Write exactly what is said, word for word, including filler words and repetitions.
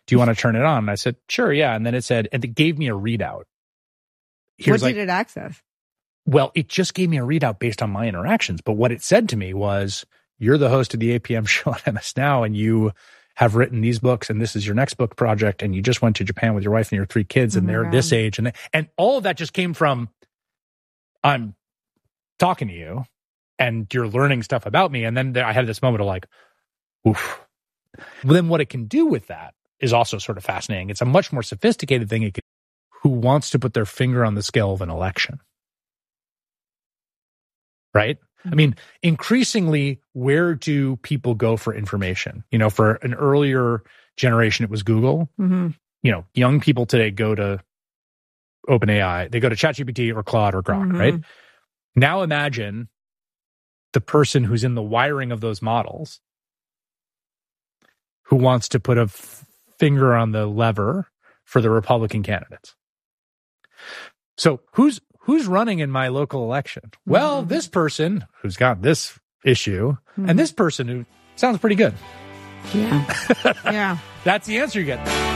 do you want to turn it on? And I said, sure, yeah. And then it said, and it gave me a readout. Here's what did like, it access? Well, it just gave me a readout based on my interactions. But what it said to me was, you're the host of the A P M show on M S Now, and you have written these books, and this is your next book project, and you just went to Japan with your wife and your three kids, and oh they're God. this age. And, they, and all of that just came from, I'm talking to you, and you're learning stuff about me. And then there, I had this moment of like, oof. Well, then what it can do with that is also sort of fascinating. It's a much more sophisticated thing. It can, who wants to put their finger on the scale of an election? Right? I mean, increasingly, where do people go for information? You know, for an earlier generation, it was Google. Mm-hmm. You know, young people today go to OpenAI. They go to ChatGPT or Claude or Grok, mm-hmm. right? Now imagine the person who's in the wiring of those models who wants to put a f- finger on the lever for the Republican candidates. So who's Who's running in my local election? Well, mm-hmm. this person who's got this issue mm-hmm. and this person who sounds pretty good. Yeah. Yeah. That's the answer you get.